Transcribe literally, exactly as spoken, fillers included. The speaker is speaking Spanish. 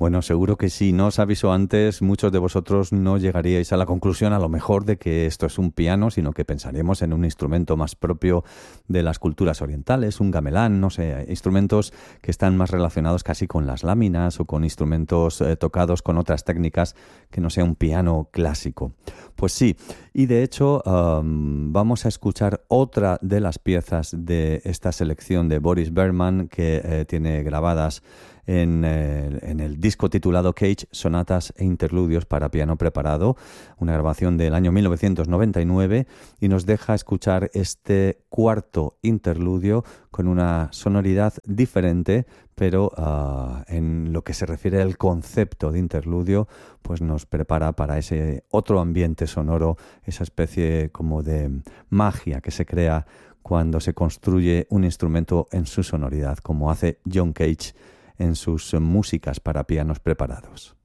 Bueno, seguro que si no os aviso antes, muchos de vosotros no llegaríais a la conclusión a lo mejor de que esto es un piano, sino que pensaríamos en un instrumento más propio de las culturas orientales, un gamelán, no sé, instrumentos que están más relacionados casi con las láminas o con instrumentos eh, tocados con otras técnicas que no sea un piano clásico. Pues sí, y de hecho um, vamos a escuchar otra de las piezas de esta selección de Boris Berman que eh, tiene grabadas En el, en el disco titulado Cage, Sonatas e Interludios para piano preparado, una grabación del año mil novecientos noventa y nueve, y nos deja escuchar este cuarto interludio con una sonoridad diferente, pero uh, en lo que se refiere al concepto de interludio, pues nos prepara para ese otro ambiente sonoro, esa especie como de magia que se crea cuando se construye un instrumento en su sonoridad, como hace John Cage en sus músicas para pianos preparados.